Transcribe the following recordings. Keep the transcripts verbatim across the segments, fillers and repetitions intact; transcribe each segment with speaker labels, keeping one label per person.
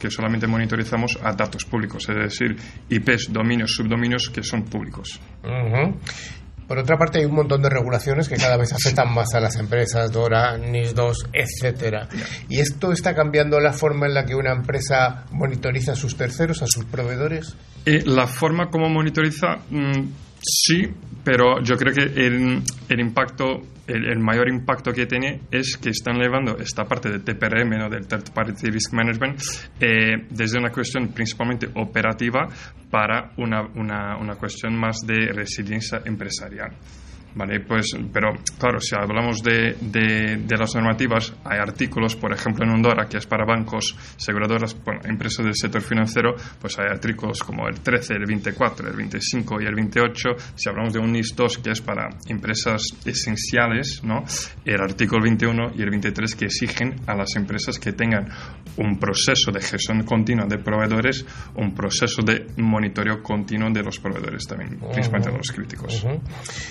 Speaker 1: que solamente monitorizamos a datos públicos, es decir, I Pes, dominios, subdominios que son públicos.
Speaker 2: Uh-huh. Por otra parte, hay un montón de regulaciones que cada vez afectan más a las empresas, DORA, NIS dos, etcétera. ¿Y esto está cambiando la forma en la que una empresa monitoriza a sus terceros, a sus proveedores?
Speaker 1: Eh, la forma como monitoriza, mmm, sí, pero yo creo que el, el impacto, el, el mayor impacto que tiene es que están llevando esta parte de T P R M, ¿no?, del Third Party Risk Management, eh, desde una cuestión principalmente operativa para una, una, una cuestión más de resiliencia empresarial. Vale, pues, pero claro, si hablamos de, de, de las normativas, hay artículos, por ejemplo, en Ondora, que es para bancos, aseguradoras, bueno, empresas del sector financiero, pues hay artículos como el trece, el veinticuatro, el veinticinco y el veintiocho. Si hablamos de un NIS dos, que es para empresas esenciales, ¿no?, el artículo veintiuno y el veintitrés, que exigen a las empresas que tengan un proceso de gestión continua de proveedores, un proceso de monitoreo continuo de los proveedores también, uh-huh. principalmente de los críticos.
Speaker 2: Uh-huh.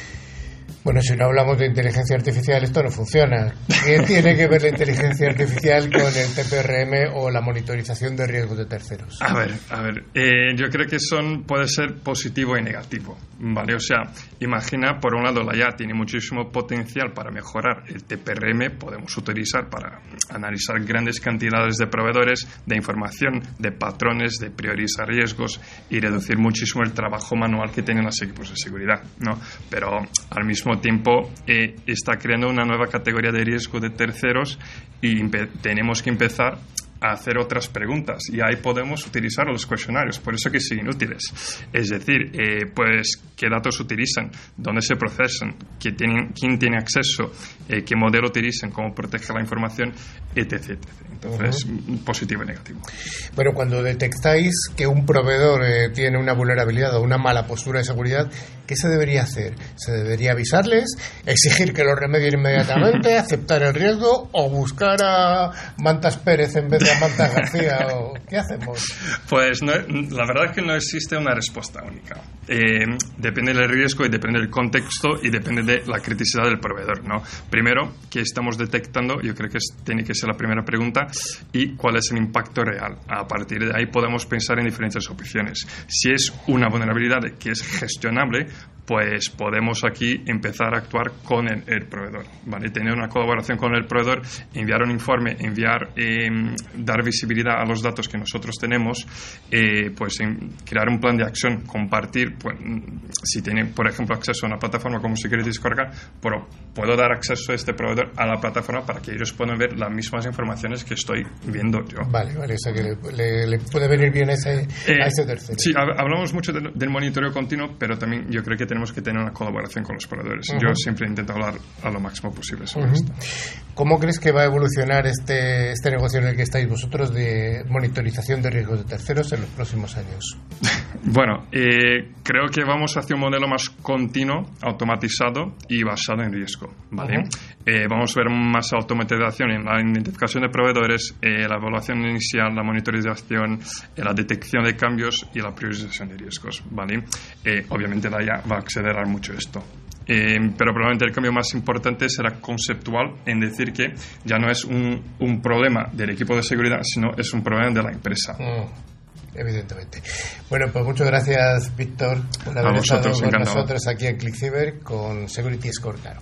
Speaker 2: Bueno, si no hablamos de inteligencia artificial, esto no funciona. ¿Qué tiene que ver la inteligencia artificial con el T P R M o la monitorización de riesgos de terceros?
Speaker 1: A ver, a ver, eh, yo creo que son puede ser positivo y negativo, ¿vale? O sea, imagina, por un lado, la I A tiene muchísimo potencial para mejorar el T P R M, podemos utilizar para analizar grandes cantidades de proveedores, de información, de patrones, de priorizar riesgos y reducir muchísimo el trabajo manual que tienen los equipos de seguridad, ¿no? Pero al mismo tiempo eh, está creando una nueva categoría de riesgo de terceros y empe- tenemos que empezar a hacer otras preguntas y ahí podemos utilizar los cuestionarios, por eso que siguen útiles. Es decir, eh, pues qué datos utilizan, dónde se procesan, quién tiene, quién tiene acceso, eh, qué modelo utilizan, cómo protege la información, etcétera, etcétera. Entonces, uh-huh. positivo y negativo.
Speaker 2: Bueno, cuando detectáis que un proveedor eh, tiene una vulnerabilidad o una mala postura de seguridad, ¿qué se debería hacer? ¿Se debería avisarles, exigir que lo remedien inmediatamente, aceptar el riesgo o buscar a Mantas Pérez en vez de a Mantas García? ¿O qué hacemos?
Speaker 1: Pues no, la verdad es que no existe una respuesta única. Eh, depende del riesgo y depende del contexto y depende de la criticidad del proveedor, ¿no? Primero, ¿qué estamos detectando? Yo creo que es, tiene que ser la primera pregunta, y cuál es el impacto real. A partir de ahí podemos pensar en diferentes opciones. Si es una vulnerabilidad que es gestionable, pues podemos aquí empezar a actuar con el, el proveedor, ¿vale? Tener una colaboración con el proveedor, enviar un informe, enviar, eh, dar visibilidad a los datos que nosotros tenemos, eh, pues en, crear un plan de acción, compartir, pues, si tiene, por ejemplo, acceso a una plataforma como Security Scorecard, pero puedo dar acceso a este proveedor a la plataforma para que ellos puedan ver las mismas informaciones que estoy viendo yo.
Speaker 2: Vale, vale, o sea que le, le, le puede venir bien ese, eh, a ese tercero.
Speaker 1: Sí, hablamos mucho del, del monitoreo continuo, pero también yo creo que tenemos que tener una colaboración con los proveedores. Uh-huh. Yo siempre intento hablar a lo máximo posible sobre uh-huh. esto.
Speaker 2: ¿Cómo crees que va a evolucionar este, este negocio en el que estáis vosotros de monitorización de riesgos de terceros en los próximos años?
Speaker 1: Bueno, eh, creo que vamos hacia un modelo más continuo, automatizado y basado en riesgo, ¿vale? Uh-huh. Eh, vamos a ver más automatización en la identificación de proveedores, eh, la evaluación inicial, la monitorización, eh, la detección de cambios y la priorización de riesgos, ¿vale? Eh, obviamente la I A va a acelerar mucho esto. Eh, pero probablemente el cambio más importante será conceptual, en decir que ya no es un, un problema del equipo de seguridad, sino es un problema de la empresa.
Speaker 2: Mm, evidentemente. Bueno, pues muchas gracias, Víctor, por haber estado con encantado. nosotros aquí en ClickCyber con Security Scorecard.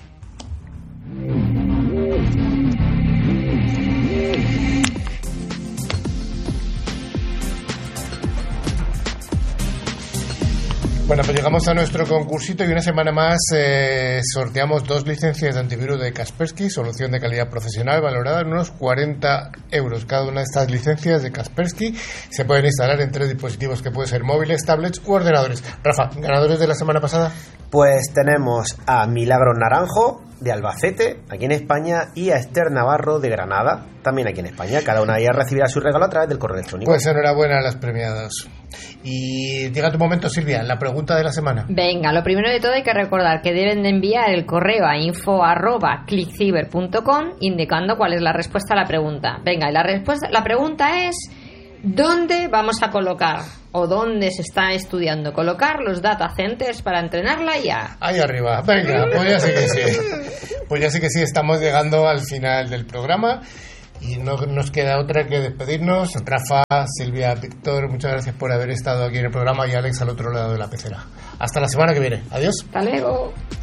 Speaker 2: Bueno, pues llegamos a nuestro concursito y una semana más eh, sorteamos dos licencias de antivirus de Kaspersky, solución de calidad profesional valorada en unos cuarenta euros. Cada una de estas licencias de Kaspersky se pueden instalar en tres dispositivos que pueden ser móviles, tablets u ordenadores. Rafa, ¿ganadores de la semana pasada?
Speaker 3: Pues tenemos a Milagro Naranjo de Albacete, aquí en España, y a Esther Navarro de Granada, también aquí en España. Cada una de ellas recibirá su regalo a través del correo electrónico.
Speaker 2: Pues enhorabuena a las premiadas. Y llega tu momento, Silvia, la pregunta de la semana.
Speaker 4: Venga, lo primero de todo hay que recordar que deben de enviar el correo a info arroba clickcyber punto com indicando cuál es la respuesta a la pregunta. Venga, y la respuesta, la pregunta es: ¿dónde vamos a colocar o dónde se está estudiando colocar los data centers para entrenar la I A?
Speaker 2: Ahí arriba. Venga, pues ya sí que sí. Pues ya sí que sí, estamos llegando al final del programa. Y no nos queda otra que despedirnos. Rafa, Silvia, Víctor, muchas gracias por haber estado aquí en el programa y Alex al otro lado de la pecera. Hasta la semana que viene. Adiós.
Speaker 4: Hasta luego.